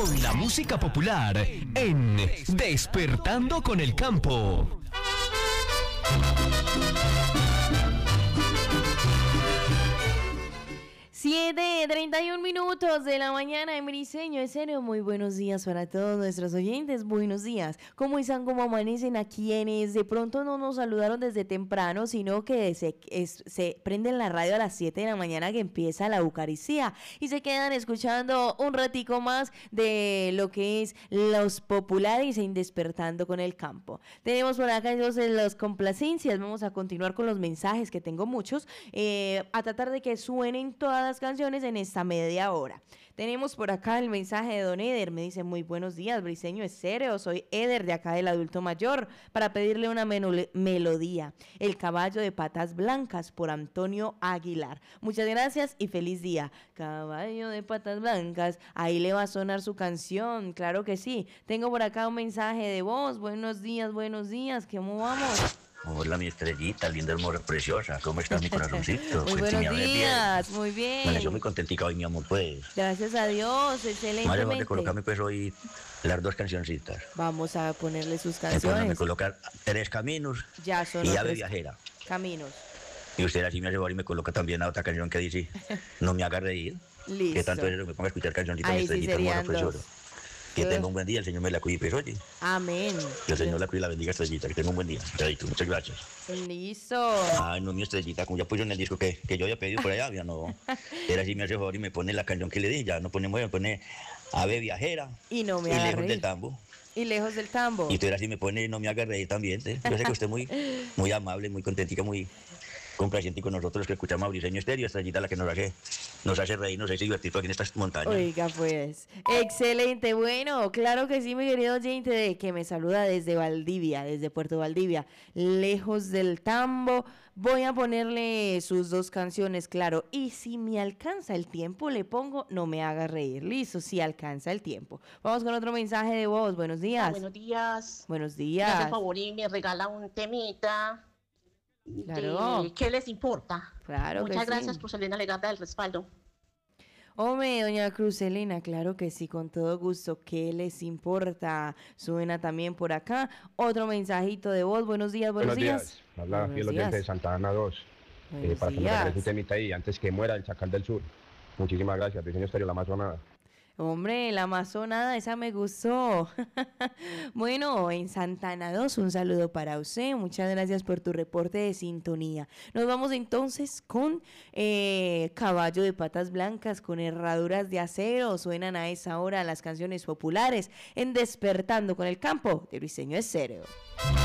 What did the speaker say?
con la música popular en Despertando con el Campo. 7:31 de la mañana en Briseño Estéreo. Muy buenos días para todos nuestros oyentes. Buenos días. ¿Cómo están? ¿Cómo amanecen? A quienes de pronto no nos saludaron desde temprano, sino que se prenden la radio a las 7 de la mañana que empieza la Eucaristía y se quedan escuchando un ratico más de lo que es los populares en Despertando con el Campo. Tenemos por acá entonces las complacencias. Vamos a continuar con los mensajes, que tengo muchos, a tratar de que suenen todas las canciones en esta media hora. Tenemos por acá el mensaje de don Eder. Me dice: muy buenos días, Briseño Estéreo. Soy Eder de acá del Adulto Mayor para pedirle una melodía. El caballo de patas blancas, por Antonio Aguilar. Muchas gracias y feliz día. Caballo de patas blancas, ahí le va a sonar su canción. Claro que sí. Tengo por acá un mensaje de voz. Buenos días, ¿cómo vamos? Hola, mi estrellita, linda, hermosa, preciosa. ¿Cómo estás, mi corazoncito? Muy buenos días, muy bien. Bueno, yo muy contentica hoy, mi amor, pues. Gracias a Dios, excelentemente. Vale, colocarme pues hoy las dos cancioncitas. Vamos a ponerle sus Entonces, canciones. me colocar Tres Caminos Ya son y Ave Viajera. Caminos. Y usted así me hace favor y me coloca también la otra canción que dice No me haga reír. Listo. Que tanto me ponga a escuchar cancioncitas, mi Ahí sí estrellita, hermosa, serían preciosa. dos. Que tenga un buen día, el Señor me la cuide, pues, oye. Amén. Que el Señor la cuide y la bendiga, estrellita. Que tenga un buen día. Estrellita, muchas gracias. Listo. Ay, no, mi estrellita, como ya puso en el disco que yo había pedido por allá, ya no. Era así, me hace favor y me pone la canción que le di, ya no pone muy, me pone Ave Viajera Y no me y haga Lejos reír. del Tambo. Y lejos del tambo. Y usted así me pone No me haga reír también. ¿sí? Yo sé que usted es muy amable, muy contentica, muy complaciente con nosotros que escuchamos a Briseño Estéreo, estrellita la que nos hace reír, nos hace divertir aquí en estas montañas. Oiga, pues, excelente. Bueno, claro que sí, mi querido oyente, de que me saluda desde Valdivia, desde Puerto Valdivia, lejos del tambo. Voy a ponerle sus dos canciones, claro. Y si me alcanza el tiempo, le pongo No me haga reír. Listo, si alcanza el tiempo. Vamos con otro mensaje de voz. Buenos días. Buenos días. Buenos Me hace días. el favor y me regala un temita. Claro. ¿Qué les importa? Claro que Muchas sí. gracias, Cruz Elena Legarda, del respaldo. Hombre, doña Cruz Elena, claro que sí, con todo gusto. ¿Qué les importa? Suena también por acá otro mensajito de voz. Buenos días, buenos días. Habla Buenos fiel oyente de días. Santa Ana 2. Buenos Para que me regales un días. temita ahí antes que muera el Chacal del Sur. Muchísimas gracias, Briseño Estéreo, la más sonada. Hombre, la amazonada, esa me gustó. Bueno, en Santana 2, un saludo para usted. Muchas gracias por tu reporte de sintonía. Nos vamos entonces con Caballo de Patas Blancas, con Herraduras de Acero. Suenan a esa hora las canciones populares en Despertando con el Campo de Briseño Estéreo.